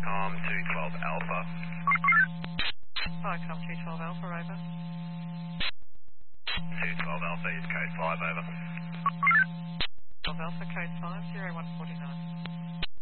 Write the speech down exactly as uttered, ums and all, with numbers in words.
Vicom two twelve Alpha. Vicom two twelve Alpha, over. two twelve Alpha is code five, over. twelve Alpha, code five, zero one four nine.